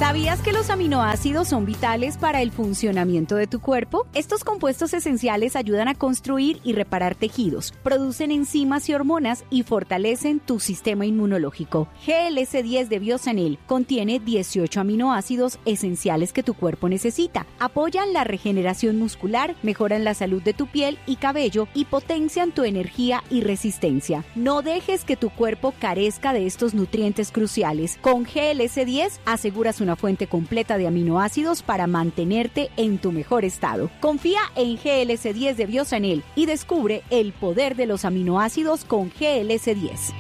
¿Sabías que los aminoácidos son vitales para el funcionamiento de tu cuerpo? Estos compuestos esenciales ayudan a construir y reparar tejidos, producen enzimas y hormonas y fortalecen tu sistema inmunológico. GLS-10 de Biosanel contiene 18 aminoácidos esenciales que tu cuerpo necesita. Apoyan la regeneración muscular, mejoran la salud de tu piel y cabello y potencian tu energía y resistencia. No dejes que tu cuerpo carezca de estos nutrientes cruciales. Con GLS-10 aseguras una fuente completa de aminoácidos para mantenerte en tu mejor estado. Confía en GLS-10 de Biosanel y descubre el poder de los aminoácidos con GLS-10.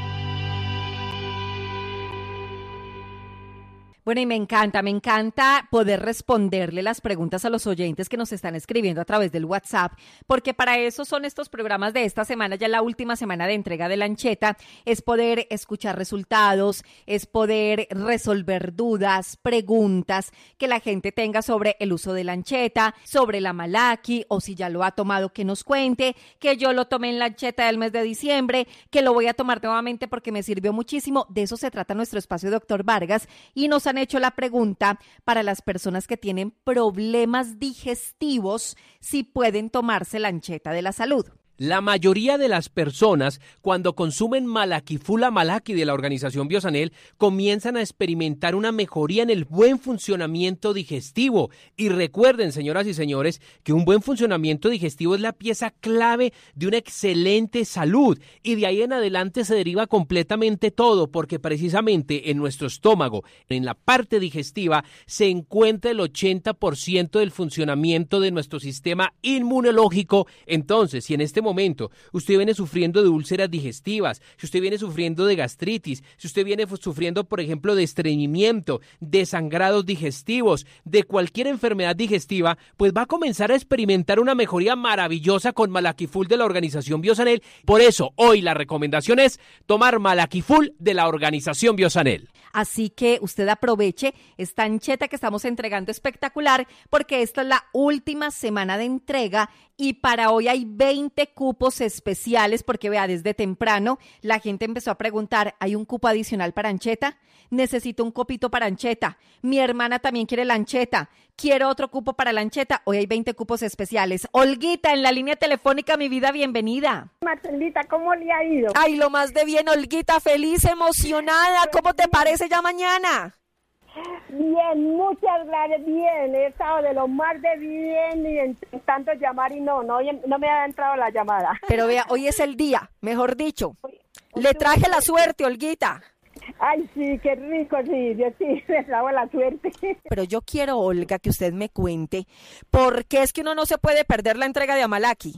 Bueno, y me encanta poder responderle las preguntas a los oyentes que nos están escribiendo a través del WhatsApp, porque para eso son estos programas de esta semana, ya la última semana de entrega de Lancheta, es poder escuchar resultados, es poder resolver dudas, preguntas que la gente tenga sobre el uso de Lancheta, sobre la Malaki, o si ya lo ha tomado, que nos cuente, que yo lo tomé en Lancheta del mes de diciembre, que lo voy a tomar nuevamente porque me sirvió muchísimo. De eso se trata nuestro espacio, Doctor Vargas, y nos han hecho la pregunta para las personas que tienen problemas digestivos si pueden tomarse Lancheta de la salud. La mayoría de las personas, cuando consumen Malaki Full Malaki de la organización Biosanel, comienzan a experimentar una mejoría en el buen funcionamiento digestivo. Y recuerden, señoras y señores, que un buen funcionamiento digestivo es la pieza clave de una excelente salud. Y de ahí en adelante se deriva completamente todo, porque precisamente en nuestro estómago, en la parte digestiva, se encuentra el 80% del funcionamiento de nuestro sistema inmunológico. Entonces, si en este momento usted viene sufriendo de úlceras digestivas, si usted viene sufriendo de gastritis, si usted viene sufriendo, por ejemplo, de estreñimiento, de sangrados digestivos, de cualquier enfermedad digestiva, pues va a comenzar a experimentar una mejoría maravillosa con Malaki Full de la organización Biosanel. Por eso, hoy la recomendación es tomar Malaki Full de la organización Biosanel. Así que usted aproveche esta Lancheta que estamos entregando espectacular, porque esta es la última semana de entrega y para hoy hay 20 cupos especiales, porque vea, desde temprano la gente empezó a preguntar, ¿hay un cupo adicional para Lancheta? Necesito un copito para Lancheta. Mi hermana también quiere Lancheta. Quiero otro cupo para Lancheta. Hoy hay 20 cupos especiales. Olguita, en la línea telefónica, mi vida, bienvenida. Marcelita, ¿cómo le ha ido? Ay, lo más de bien, Olguita, feliz, emocionada. ¿Cómo te parece ya mañana? Bien, muchas gracias, bien. He estado de lo más de bien y intentando llamar y no me ha entrado la llamada. Pero vea, hoy es el día, mejor dicho. Le traje la suerte, Olguita. Ay, sí, qué rico, sí, yo sí, me trajo la suerte. Pero yo quiero, Olga, que usted me cuente por qué es que uno no se puede perder la entrega de Amalaki.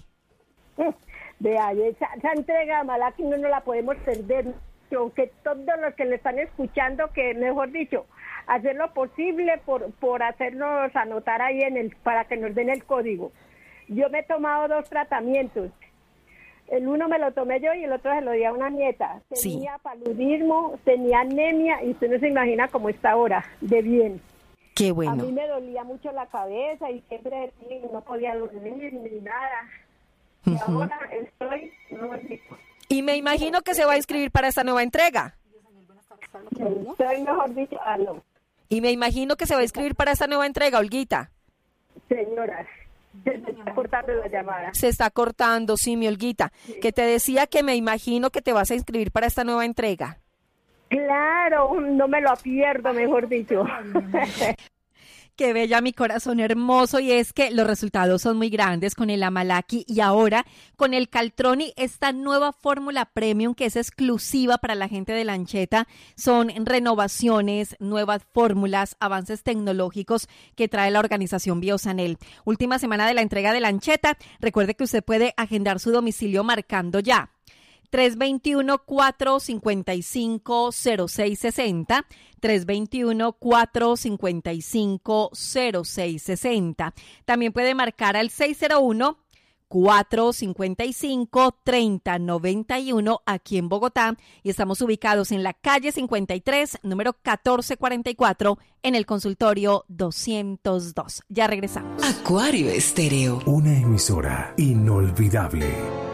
Vea, esa entrega de Amalaki no la podemos perder. Que todos los que le están escuchando, que mejor dicho, hacer lo posible por hacernos anotar ahí para que nos den el código. Yo me he tomado 2 tratamientos. El uno me lo tomé yo y el otro se lo di a una nieta. Tenía paludismo, tenía anemia y usted no se imagina cómo está ahora, de bien. Qué bueno. A mí me dolía mucho la cabeza y siempre no podía dormir ni nada. Y ahora estoy muy rico. Y me imagino que se va a inscribir para esta nueva entrega. Estoy, mejor dicho, no. Y me imagino que se va a inscribir para esta nueva entrega, Olguita. Señoras, se está cortando la llamada. Se está cortando, sí, mi Olguita. Sí. Que te decía que me imagino que te vas a inscribir para esta nueva entrega. Claro, no me lo pierdo, mejor dicho. Qué bella, mi corazón hermoso, y es que los resultados son muy grandes con el Amalaki y ahora con el Caltroni, esta nueva fórmula premium que es exclusiva para la gente de Lancheta. Son renovaciones, nuevas fórmulas, avances tecnológicos que trae la organización Biosanel. Última semana de la entrega de Lancheta. Recuerde que usted puede agendar su domicilio marcando ya 321-455-0660, 321-455-0660. También puede marcar al 601-455-3091 aquí en Bogotá y estamos ubicados en la calle 53, número 1444, en el consultorio 202. Ya regresamos. Acuario Estéreo. Una emisora inolvidable.